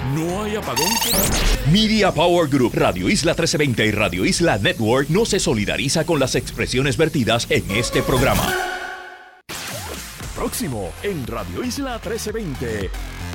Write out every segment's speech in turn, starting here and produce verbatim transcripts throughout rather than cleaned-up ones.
No hay apagón que... Media Power Group, Radio Isla trece veinte y Radio Isla Network no se solidariza con las expresiones vertidas en este programa. Próximo en Radio Isla trece veinte.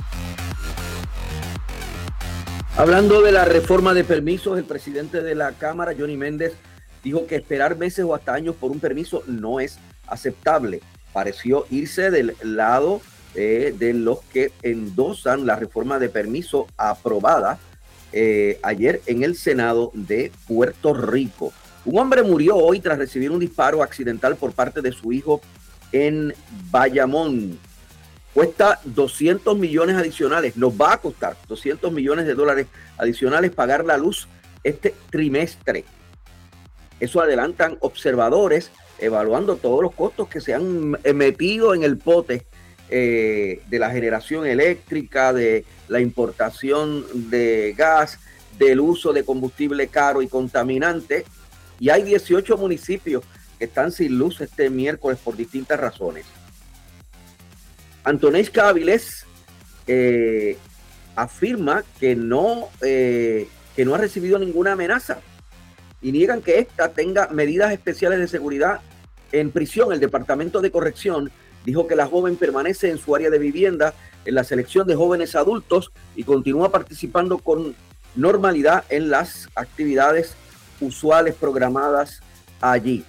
Hablando de la reforma de permisos, el presidente de la Cámara, Johnny Méndez, dijo que esperar meses o hasta años por un permiso no es aceptable. Pareció irse del lado eh, de los que endosan la reforma de permiso aprobada eh, ayer en el Senado de Puerto Rico. Un hombre murió hoy tras recibir un disparo accidental por parte de su hijo en Bayamón. Cuesta doscientos millones adicionales, nos va a costar doscientos millones de dólares adicionales pagar la luz este trimestre. Eso adelantan observadores evaluando todos los costos que se han metido en el pote eh, de la generación eléctrica, de la importación de gas, del uso de combustible caro y contaminante. Y hay dieciocho municipios que están sin luz este miércoles por distintas razones. Antonesca Avilés eh, afirma que no, eh, que no ha recibido ninguna amenaza y niegan que ésta tenga medidas especiales de seguridad en prisión. El Departamento de Corrección dijo que la joven permanece en su área de vivienda en la selección de jóvenes adultos y continúa participando con normalidad en las actividades usuales programadas allí.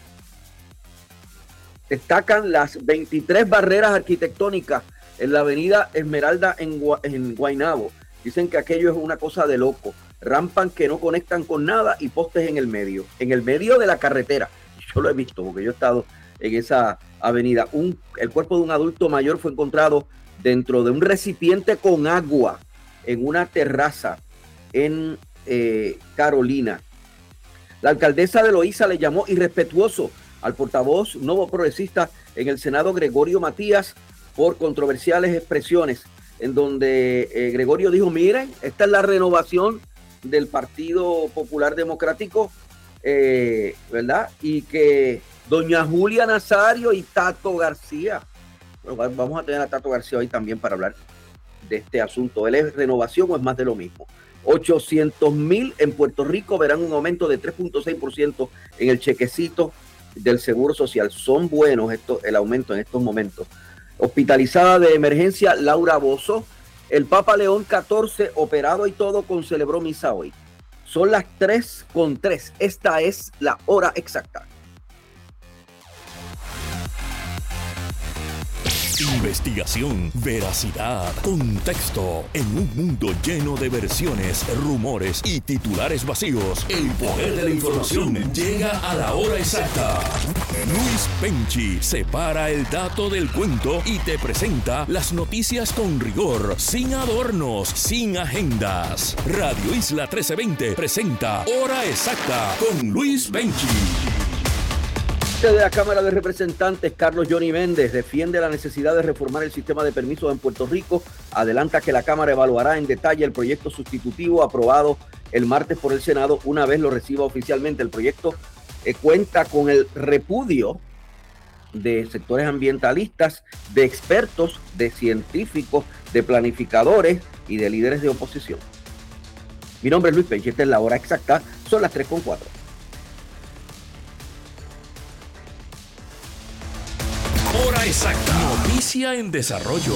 Destacan las veintitrés barreras arquitectónicas en la avenida Esmeralda en, Gua- en Guaynabo. Dicen que aquello es una cosa de loco. Rampas que no conectan con nada y postes en el medio. En el medio de la carretera. Yo lo he visto porque yo he estado en esa avenida. Un, el cuerpo de un adulto mayor fue encontrado dentro de un recipiente con agua en una terraza en eh, Carolina. La alcaldesa de Loíza le llamó irrespetuoso al portavoz nuevo progresista en el Senado, Gregorio Matías, por controversiales expresiones en donde eh, Gregorio dijo, miren, esta es la renovación del Partido Popular Democrático, eh, ¿verdad? Y que doña Julia Nazario y Tato García, bueno, vamos a tener a Tato García hoy también para hablar de este asunto. ¿Él es renovación o es más de lo mismo? ochocientos mil en Puerto Rico verán un aumento de tres punto seis por ciento en el chequecito del Seguro Social. Son buenos esto, el aumento en estos momentos. Hospitalizada de emergencia Laura Bozzo. El Papa León catorce, operado y todo, con celebró misa hoy. Son las tres con tres. Esta es la hora exacta. Investigación, veracidad, contexto. En un mundo lleno de versiones, rumores y titulares vacíos, el poder de la información llega a la hora exacta. Luis Penchi separa el dato del cuento y te presenta las noticias con rigor, sin adornos, sin agendas. Radio Isla trece veinte presenta Hora Exacta con Luis Penchi. De la Cámara de Representantes, Carlos Johnny Méndez, defiende la necesidad de reformar el sistema de permisos en Puerto Rico. Adelanta que la Cámara evaluará en detalle el proyecto sustitutivo aprobado el martes por el Senado una vez lo reciba oficialmente. El proyecto eh, cuenta con el repudio de sectores ambientalistas, de expertos, de científicos, de planificadores y de líderes de oposición. Mi nombre es Luis Penchi, esta es la hora exacta, son las tres con cuatro. Hora exacta. Noticia en desarrollo.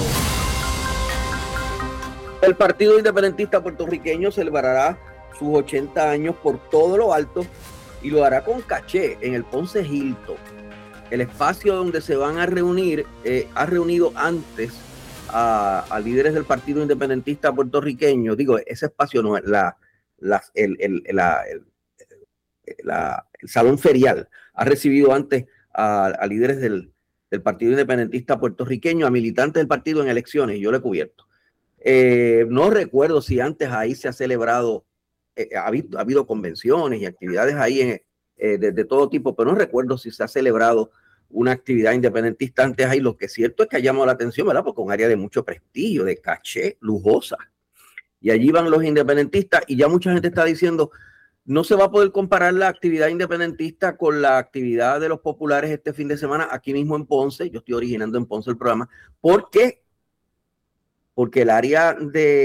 El Partido Independentista Puertorriqueño celebrará sus ochenta años por todo lo alto y lo hará con caché en el Ponce Hilton. El espacio donde se van a reunir eh, ha reunido antes a, a líderes del Partido Independentista Puertorriqueño. Digo, ese espacio no es la, la, el, el, la, el, la, el Salón Ferial. Ha recibido antes a, a líderes del del Partido Independentista Puertorriqueño, a militantes del partido en elecciones, yo lo he cubierto. Eh, no recuerdo si antes ahí se ha celebrado, eh, ha, habido, ha habido convenciones y actividades ahí en, eh, de, de todo tipo, pero no recuerdo si se ha celebrado una actividad independentista antes ahí. Lo que es cierto es que ha llamado la atención, ¿verdad? Porque es un área de mucho prestigio, de caché, lujosa. Y allí van los independentistas y ya mucha gente está diciendo, no se va a poder comparar la actividad independentista con la actividad de los populares este fin de semana aquí mismo en Ponce. Yo estoy originando en Ponce el programa. ¿Por qué? Porque el área de